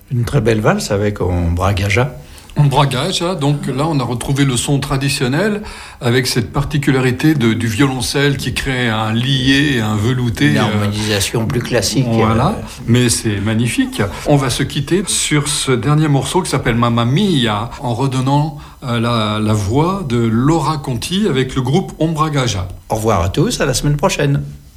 Une très belle valse avec Ombragaja. Ombragaja, donc là on a retrouvé le son traditionnel avec cette particularité du violoncelle qui crée un lié et un velouté. Une harmonisation plus classique. Voilà, mais c'est magnifique. On va se quitter sur ce dernier morceau qui s'appelle Mamma Mia en redonnant la voix de Laura Conti avec le groupe Ombragaja. Au revoir à tous, à la semaine prochaine.